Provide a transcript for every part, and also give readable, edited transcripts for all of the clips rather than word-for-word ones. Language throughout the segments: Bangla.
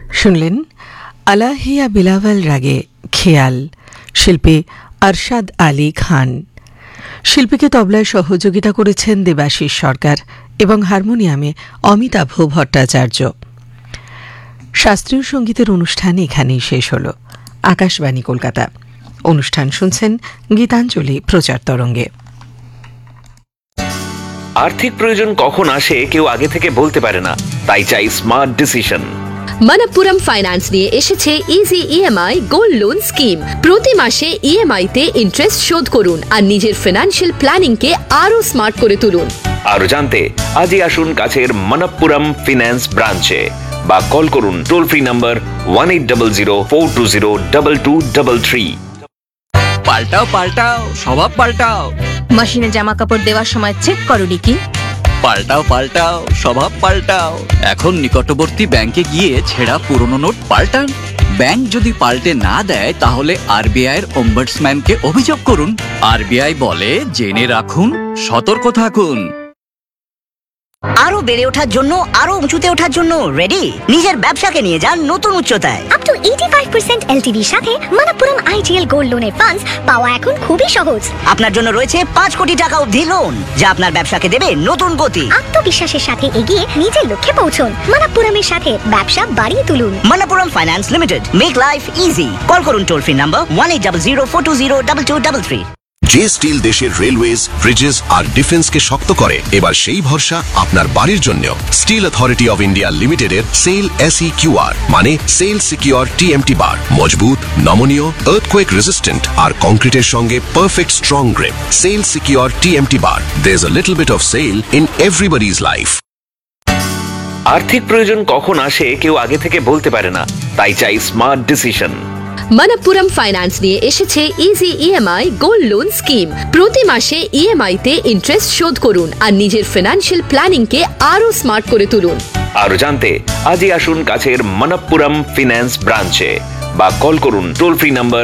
শুনলেন আলাহিয়া বিলাওয়াল রাগে খেয়াল, শিল্পী আরশাদ আলী খান। শিল্পীকে তবলায় সহযোগিতা করেছেন দেবাশিস সরকার এবং হারমোনিয়ামে অমিতাভ ভট্টাচার্য। শাস্ত্রীয় সঙ্গীতের অনুষ্ঠান এখানেই শেষ হল। আকাশবাণী কলকাতা। অনুষ্ঠান শুনছেন গীতাঞ্জলি প্রচার তরঙ্গে। আর্থিক প্রয়োজন কখন আসে কেউ আগে থেকে বলতে পারে না, তাই চাই স্মার্ট ডিসিশন। মনপ্পুরম ফাইন্যান্স নিয়ে এসেছে easy EMI gold loan scheme. প্রতি মাসে ইএমআই তে ইন্টারেস্ট শোধ করুন আর নিজের ফিনান্সিয়াল প্ল্যানিং কে আরো স্মার্ট করে তুলুন। আরো জানতে আজই আসুন কাছের মনপ্পুরম ফিন্যান্স ব্রাঞ্চে বা কল করুন টোল ফ্রি নাম্বার 1800-420-2233। পাল্টাও পাল্টাও, স্বভাব পাল্টাও। মেশিনে জামা কাপড় দেওয়ার সময় চেক করোনি কি? পাল্টাও পাল্টাও, স্বভাব পাল্টাও। এখন নিকটবর্তী ব্যাংকে গিয়ে ছেঁড়া পুরনো নোট পাল্টান। ব্যাংক যদি পাল্টে না দেয় তাহলে আরবিআই এর ওম্বাডসম্যানকে অভিযোগ করুন। আরবিআই বলে, জেনে রাখুন, সতর্ক থাকুন। আরো বেড়ে ওঠার জন্য, আরো উঁচুতে ওঠার জন্য রেডি? নিজের ব্যবসাকে নিয়ে যান নতুন উচ্চতায়। আপ টু 85% এলটিভির সাথে মনপ্পুরম আইজিএল গোল্ড লোনের ফান্ডস পাওয়া এখন খুবই সহজ। আপনার জন্য রয়েছে 5 কোটি টাকা অবধি লোন, যা আপনার ব্যবসাকে দেবে নতুন গতি। আত্মবিশ্বাসের সাথে এগিয়ে নিজের লক্ষ্যে পৌঁছুন। মনপ্পুরমের সাথে ব্যবসা বাড়িয়ে তুলুন। Manappuram finance limited, make life easy. Call করুন টোল ফ্রি নাম্বার 1800-420-2233। যে স্টিল দেশের রেলওয়েজ, ব্রিজেস আর ডিফেন্সকে শক্ত করে, এবার সেই ভরসা আপনার বাড়ির জন্য। স্টিল অথরিটি অফ ইন্ডিয়া লিমিটেডের সেল SEQR মানে সেল সিকিউর TMT বার। মজবুত, নমনীয়, আর্থকোয়েক রেজিস্ট্যান্ট আর কংক্রিটের সঙ্গে perfect strong grip. Sell secure TMT bar. There's a little bit of sail in everybody's life. আর্থিক প্রয়োজন কখন আসে কেউ আগে থেকে বলতে পারে না, তাই চাই স্মার্ট ডিসিশন। মনপ্পুরম ফাইন্যান্স নিয়ে এসেছে easy EMI gold loan scheme. প্রতি মাসে ইএমআই তে ইন্টারেস্ট শোধ করুন আর নিজের ফিনান্সিয়াল প্ল্যানিং কে আরো স্মার্ট করে তুলুন। আরো জানতে আজই আসুন কাছের মনপ্পুরম ফিন্যান্স ব্রাঞ্চে বা কল করুন টোল ফ্রি নাম্বার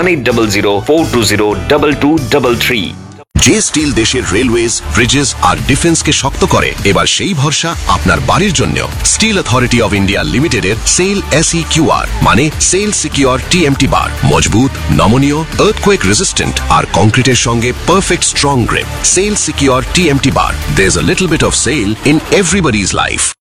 1800-420-2233। যে স্টিল দেশের রেলওয়েজ, ব্রিজেস আর ডিফেন্সকে শক্ত করে, এবার সেই ভরসা আপনার বাড়ির জন্য। স্টিল অথরিটি অফ ইন্ডিয়া লিমিটেডের সেল SEQR মানে সেল সিকিউর TMT বার। মজবুত, নমনীয়, আর্থকোয়েক রেজিস্ট্যান্ট আর কংক্রিটের সঙ্গে perfect strong grip. Sell secure TMT bar. There's a little bit of sail in everybody's life.